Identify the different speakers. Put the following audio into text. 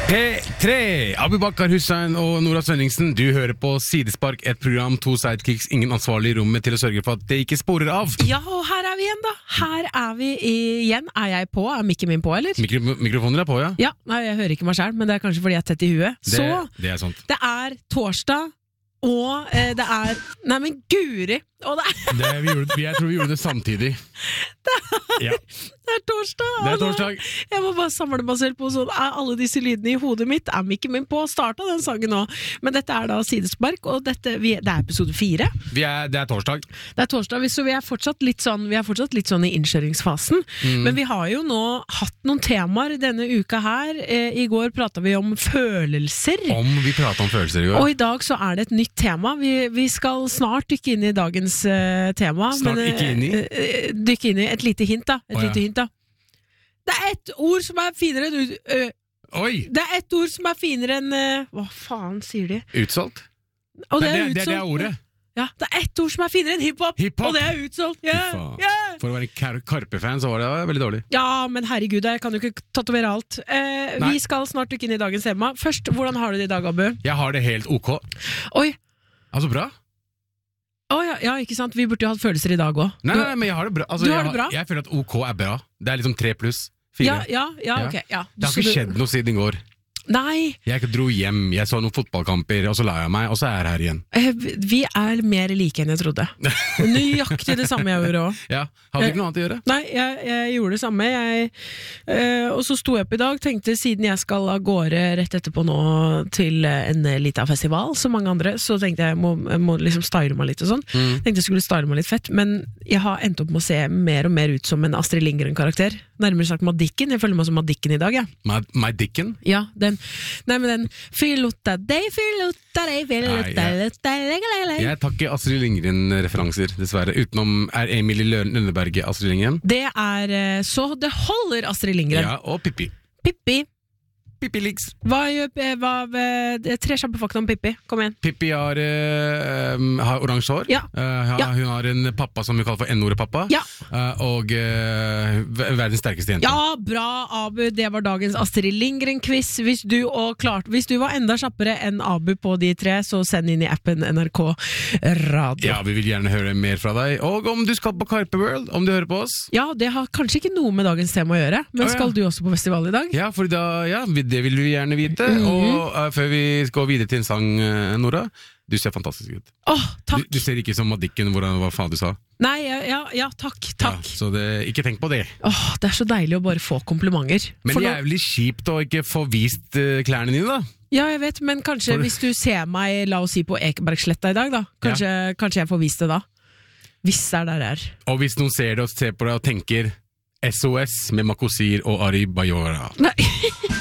Speaker 1: P3, Abu Bakar Hussein og Nora Svenningsen. Du hører på Sidespark, et program, to sidekicks, ingen ansvarlig i rommet til å sørge for at det ikke sporer av.
Speaker 2: Ja, og her er vi igjen da. Her er vi igjen. Er jeg på? Er mikken min på, eller?
Speaker 1: Mikrofoner er på, ja.
Speaker 2: Ja, nei, jeg hører ikke meg selv, men det er kanskje fordi jeg er tett i huet.
Speaker 1: Det er sant.
Speaker 2: Det er torsdag, og det er... Nei, men Guri! Og
Speaker 1: jeg tror vi gjorde det samtidig.
Speaker 2: Det er torsdag.
Speaker 1: Det er torsdag.
Speaker 2: Jeg må bare samle meg selv på sånn, alle disse lydene i hodet mitt, er mikken min på å starte den sangen nå. Men dette er da Sidespark, og det er episode 4. Det
Speaker 1: er torsdag.
Speaker 2: Det er torsdag, så vi er fortsatt litt sånn, i innkjøringsfasen. Men vi har jo nå hatt noen temaer denne uka her. I går pratet vi om følelser.
Speaker 1: Vi pratet om følelser i går.
Speaker 2: Og i dag så er det et nytt tema. Vi skal snart dykke inn i dagens tema. Dykke inn i et lite hint da. Lite hint da. Det er et ord som er finere enn Det er et ord som er finere enn hva faen sier de?
Speaker 1: Utsolgt?
Speaker 2: Og
Speaker 1: det er det ordet.
Speaker 2: Ja, det er et ord som er finere enn hiphop, og det er utsolgt.
Speaker 1: For å være Karpe-fan så var det veldig dårlig.
Speaker 2: Ja, men herregud, jeg kan jo ikke tatovere alt. Vi skal snart dykke inn i dagens tema. Først, hvordan har du det i dag, Abu?
Speaker 1: Jeg har det helt ok.
Speaker 2: Oi.
Speaker 1: Altså bra.
Speaker 2: Ja, ikke sant? Vi burde jo hatt følelser i dag også.
Speaker 1: Nei, men jeg har det bra.
Speaker 2: Du har det bra?
Speaker 1: Jeg føler at ok er bra. Det er liksom 3+4.
Speaker 2: Ja, ok. Ja.
Speaker 1: Det har ikke skjedd noe siden i går.
Speaker 2: Nei.
Speaker 1: Jeg dro hjem, jeg så noen fotballkamper, og så la jeg meg, og så er jeg her igjen.
Speaker 2: Vi er mer like enn jeg trodde. Nøyaktig det samme jeg gjorde også.
Speaker 1: Ja, hadde du ikke noe annet å gjøre?
Speaker 2: Nei, jeg gjorde det samme. Og så sto jeg opp i dag, tenkte siden jeg skal av gårde rett etterpå nå til en liten festival, som mange andre, så tenkte jeg må liksom style meg litt og sånn. Tenkte jeg skulle style meg litt fett, men jeg har endt opp med å se mer og mer ut som en Astrid Lindgren-karakter. Nærmere sagt Madikken. Jeg føler meg som Madikken i dag, ja.
Speaker 1: Madikken?
Speaker 2: Ja, den Fylutta deg.
Speaker 1: Jeg tar ikke Astrid Lindgren-referanser, dessverre. Utenom er Emilie Lønneberget Astrid Lindgren.
Speaker 2: Det er så det holder Astrid Lindgren.
Speaker 1: Ja, og Pippi. Pippi Liks.
Speaker 2: Tre kjappe fakta om Pippi, kom igjen.
Speaker 1: Pippi har oransje hår.
Speaker 2: Ja.
Speaker 1: Hun har en pappa som vi kaller for N-ordet pappa.
Speaker 2: Ja.
Speaker 1: Og verdens sterkeste jente.
Speaker 2: Ja, bra, Abu. Det var dagens Astrid Lindgren-quiz. Hvis du var enda kjappere enn Abu på de tre, så send inn i appen NRK Radio.
Speaker 1: Ja, vi vil gjerne høre mer fra deg. Og om du skal på Carpe World, om du hører på oss.
Speaker 2: Ja, det har kanskje ikke noe med dagens tema å gjøre, men skal du også på festival i dag?
Speaker 1: Ja, for det vil vi gjerne vite. Og før vi går videre til en sang, Nora, du ser fantastisk ut.
Speaker 2: Takk.
Speaker 1: Du ser ikke som Madikken, hva faen du sa.
Speaker 2: Nei, takk.
Speaker 1: Ja, så ikke tenk på det.
Speaker 2: Det er så deilig å bare få komplimenter.
Speaker 1: Men det er jævlig kjipt å ikke få vist klærne dine da.
Speaker 2: Ja, jeg vet, men kanskje hvis du ser meg, la oss si på Ekebergsletta i dag da, kanskje jeg får vist det da. Hvis det er der det er.
Speaker 1: Og hvis noen ser det og ser på det og tenker SOS med Makosir og Ari Bajora.
Speaker 2: Nei.